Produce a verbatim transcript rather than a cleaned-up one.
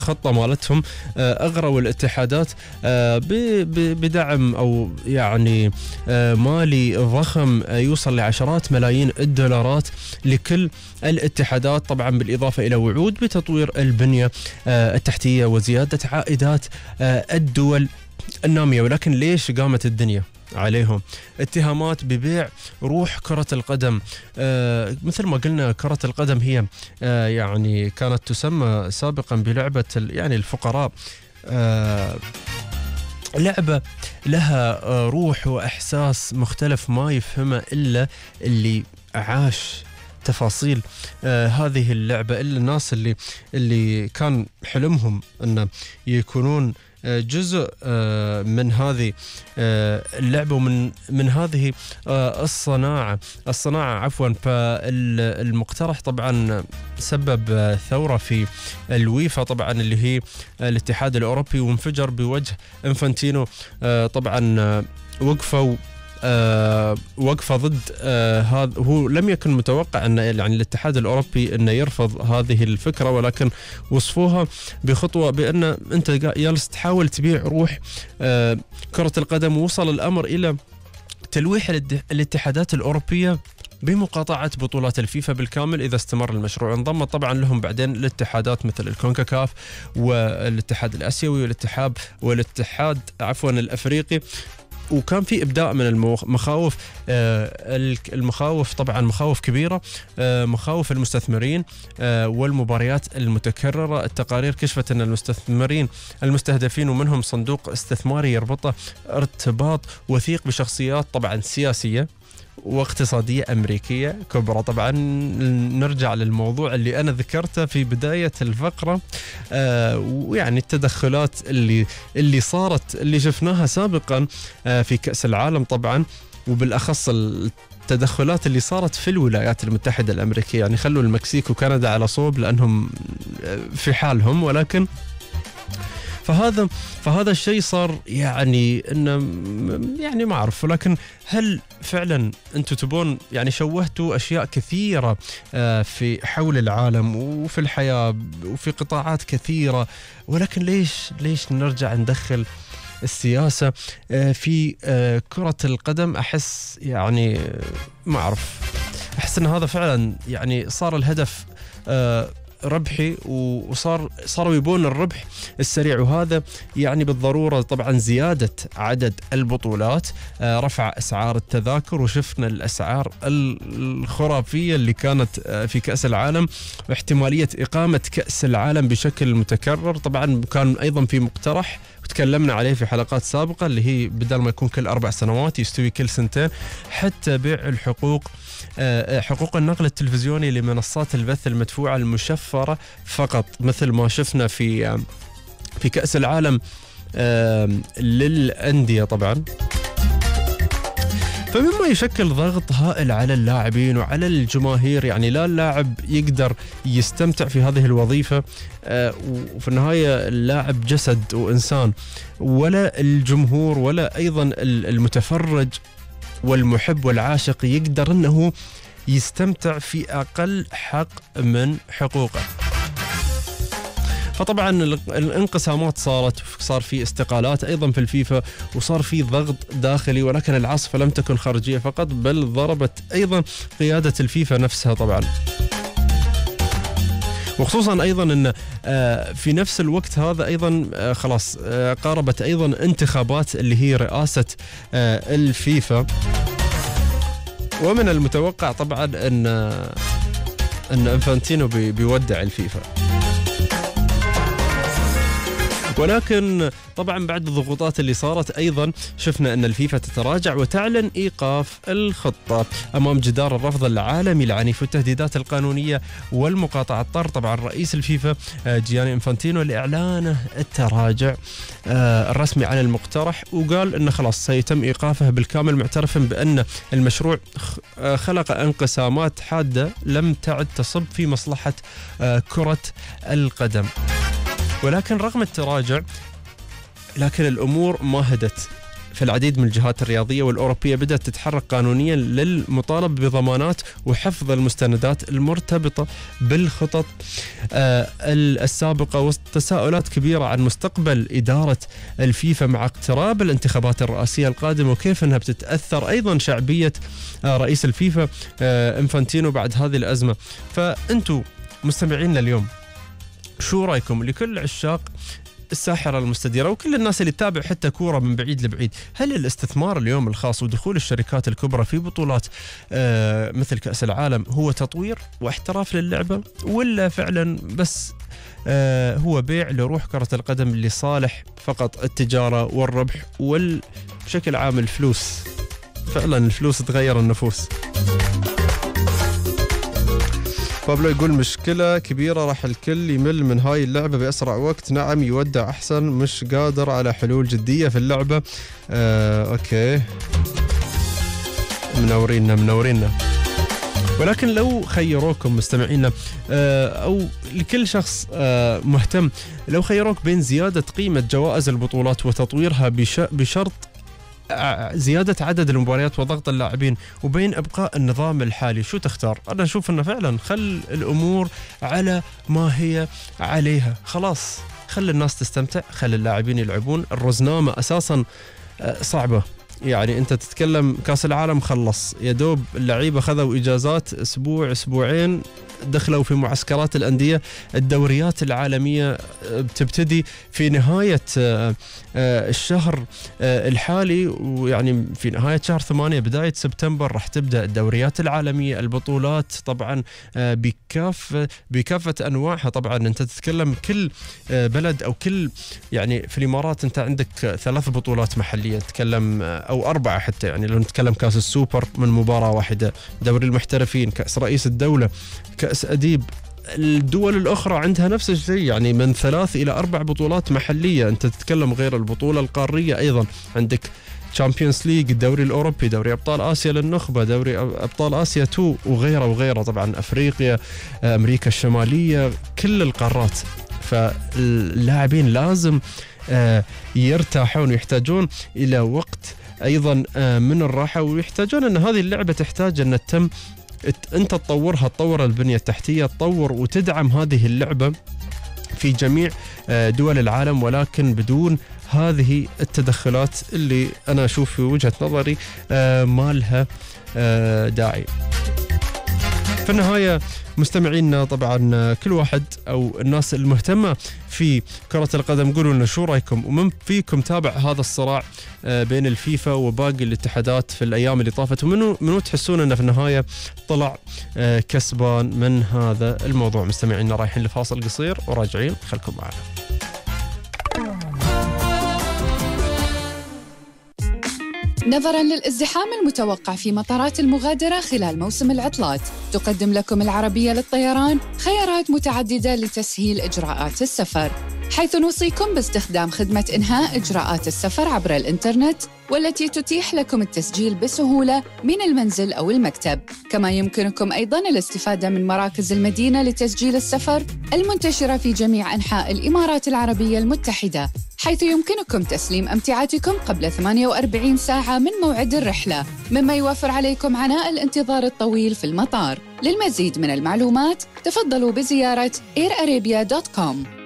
خطة مالتهم أغروا الاتحادات بدعم أو يعني مالي ضخم يوصل لعشرات ملايين الدولارات لكل الاتحادات، طبعا بالإضافة إلى وعود بتطوير البنية التحتية وزيادة عائدات الدول النامية. ولكن ليش قامت الدنيا عليهم؟ اتهامات ببيع روح كرة القدم. آه مثل ما قلنا كرة القدم هي آه يعني كانت تسمى سابقا بلعبة يعني الفقراء، آه لعبة لها آه روح وإحساس مختلف ما يفهمه إلا اللي عاش تفاصيل آه هذه اللعبة، إلا الناس اللي اللي كان حلمهم أن يكونون جزء من هذه اللعبة ومن من هذه الصناعة الصناعة عفوا. فالمقترح طبعا سبب ثورة في الويفا طبعا اللي هي الاتحاد الأوروبي، وانفجر بوجه انفانتينو. طبعا وقفوا أه وقفة ضد أه هذا. هو لم يكن متوقع أن يعني الاتحاد الأوروبي أنه يرفض هذه الفكرة، ولكن وصفوها بخطوة بأن أنت جالس تحاول تبيع روح أه كرة القدم. ووصل الأمر إلى تلويح الاتحادات الأوروبية بمقاطعة بطولات الفيفا بالكامل إذا استمر المشروع. انضم طبعا لهم بعدين الاتحادات مثل الكونكاكاف والاتحاد الآسيوي والاتحاد والاتحاد عفوا الأفريقي. وكان في إبداء من المخاوف، المخاوف طبعا مخاوف كبيرة، مخاوف المستثمرين والمباريات المتكررة. التقارير كشفت أن المستثمرين المستهدفين ومنهم صندوق استثماري يربطه ارتباط وثيق بشخصيات طبعا سياسية واقتصادية أمريكية كبرى. طبعا نرجع للموضوع اللي أنا ذكرته في بداية الفقرة، آه ويعني التدخلات اللي اللي صارت اللي شفناها سابقا آه في كأس العالم طبعا، وبالأخص التدخلات اللي صارت في الولايات المتحدة الأمريكية. يعني خلوا المكسيك وكندا على صوب لأنهم في حالهم، ولكن فهذا فهذا الشيء صار يعني انه يعني ما اعرف. ولكن هل فعلا انتم تبون يعني شوهتوا اشياء كثيره في حول العالم وفي الحياه وفي قطاعات كثيره، ولكن ليش ليش نرجع ندخل السياسه في كره القدم؟ احس يعني ما اعرف، احس ان هذا فعلا يعني صار الهدف ربحي، وصار صاروا يبون الربح السريع، وهذا يعني بالضرورة طبعا زيادة عدد البطولات، رفع أسعار التذاكر، وشفنا الأسعار الخرافية اللي كانت في كأس العالم، واحتمالية إقامة كأس العالم بشكل متكرر. طبعا كان أيضا في مقترح وتكلمنا عليه في حلقات سابقة اللي هي بدل ما يكون كل أربع سنوات يستوي كل سنتين، حتى بيع الحقوق حقوق النقل التلفزيوني لمنصات البث المدفوعة المشفرة فقط، مثل ما شفنا في في كأس العالم للأندية طبعا. فمما يشكل ضغط هائل على اللاعبين وعلى الجماهير. يعني لا اللاعب يقدر يستمتع في هذه الوظيفة، وفي النهاية اللاعب جسد وإنسان، ولا الجمهور ولا أيضا المتفرج والمحب والعاشق يقدر أنه يستمتع في أقل حق من حقوقه. فطبعا الانقسامات صارت، صار في استقالات أيضا في الفيفا، وصار في ضغط داخلي، ولكن العاصفة لم تكن خارجية فقط بل ضربت أيضا قيادة الفيفا نفسها طبعا. وخصوصا أيضا أن في نفس الوقت هذا أيضا خلاص قاربت أيضا انتخابات اللي هي رئاسة الفيفا، ومن المتوقع طبعا أن أن إنفانتينو بيودع الفيفا. ولكن طبعا بعد الضغوطات اللي صارت أيضا شفنا أن الفيفا تتراجع وتعلن إيقاف الخطة أمام جدار الرفض العالمي العنيف والتهديدات القانونية والمقاطعة. اضطر طبعا رئيس الفيفا جياني إنفانتينو لإعلان التراجع الرسمي عن المقترح، وقال أنه خلاص سيتم إيقافه بالكامل، معترفا بأن المشروع خلق انقسامات حادة لم تعد تصب في مصلحة كرة القدم. ولكن رغم التراجع لكن الأمور ما هدت في العديد من الجهات الرياضية والأوروبية بدأت تتحرك قانونيا للمطالبة بضمانات وحفظ المستندات المرتبطة بالخطط آه السابقة، وسط تساؤلات كبيرة عن مستقبل إدارة الفيفا مع اقتراب الانتخابات الرئاسية القادمة، وكيف أنها بتتأثر أيضا شعبية آه رئيس الفيفا آه إنفانتينو بعد هذه الأزمة. فأنتوا مستمعينا اليوم شو رأيكم لكل عشاق الساحرة المستديرة وكل الناس اللي تتابع حتى كورة من بعيد لبعيد؟ هل الاستثمار اليوم الخاص ودخول الشركات الكبرى في بطولات آه مثل كأس العالم هو تطوير واحتراف للعبة، ولا فعلا بس آه هو بيع لروح كرة القدم لصالح فقط التجارة والربح والبشكل عام الفلوس؟ فعلا الفلوس تغير النفوس. بابلو يقول مشكلة كبيرة، راح الكل يمل من هاي اللعبة بأسرع وقت. نعم يودع أحسن، مش قادر على حلول جدية في اللعبة. آه، أوكي منورينا منورينا. ولكن لو خيروكم مستمعينا آه أو لكل شخص آه مهتم، لو خيروك بين زيادة قيمة جوائز البطولات وتطويرها بشرط زيادة عدد المباريات وضغط اللاعبين، وبين إبقاء النظام الحالي، شو تختار؟ أنا أشوف أنه فعلا خل الأمور على ما هي عليها، خلاص خل الناس تستمتع، خل اللاعبين يلعبون. الرزنامة أساسا صعبة، يعني أنت تتكلم كاس العالم خلص، يدوب اللعيبة خذوا إجازات أسبوع أسبوعين، دخلوا في معسكرات الأندية. الدوريات العالمية بتبتدي في نهاية الشهر الحالي، ويعني في نهاية شهر ثمانية بداية سبتمبر راح تبدأ الدوريات العالمية. البطولات طبعا بكافة بكافة أنواعها. طبعا أنت تتكلم كل بلد أو كل، يعني في الإمارات أنت عندك ثلاث بطولات محلية، تتكلم أو أربعة حتى، يعني لو نتكلم كاس السوبر من مباراة واحدة، دوري المحترفين، كأس رئيس الدولة، كأس أديب. الدول الأخرى عندها نفس الشيء، يعني من ثلاث إلى أربع بطولات محلية. أنت تتكلم غير البطولة القارية أيضا، عندك تشامبيونز ليج، الدوري الأوروبي، دوري أبطال آسيا للنخبة، دوري أبطال آسيا تو، وغيره وغيره. طبعا أفريقيا، أمريكا الشمالية، كل القارات. فاللاعبين لازم يرتاحون ويحتاجون إلى وقت أيضا من الراحة، ويحتاجون أن هذه اللعبة تحتاج أن تتم أنت تطورها، تطور البنية التحتية، تطور وتدعم هذه اللعبة في جميع دول العالم، ولكن بدون هذه التدخلات اللي أنا أشوف في وجهة نظري ما لها داعي. في النهاية مستمعينا طبعا كل واحد أو الناس المهتمة في كرة القدم قولوا لنا شو رأيكم، ومن فيكم تابع هذا الصراع بين الفيفا وباقي الاتحادات في الأيام اللي طافت، ومنو منو تحسون أنه في النهاية طلع كسبان من هذا الموضوع؟ مستمعينا رايحين لفاصل قصير وراجعين، خلكم معنا. نظراً للازدحام المتوقع في مطارات المغادرة خلال موسم العطلات، تقدم لكم العربية للطيران خيارات متعددة لتسهيل إجراءات السفر، حيث نوصيكم باستخدام خدمة إنهاء إجراءات السفر عبر الإنترنت، والتي تتيح لكم التسجيل بسهولة من المنزل أو المكتب. كما يمكنكم أيضاً الاستفادة من مراكز المدينة لتسجيل السفر المنتشرة في جميع أنحاء الإمارات العربية المتحدة، حيث يمكنكم تسليم أمتعتكم قبل ثمانية وأربعين ساعة من موعد الرحلة، مما يوفر عليكم عناء الانتظار الطويل في المطار. للمزيد من المعلومات تفضلوا بزيارة اير ارابيا دوت كوم.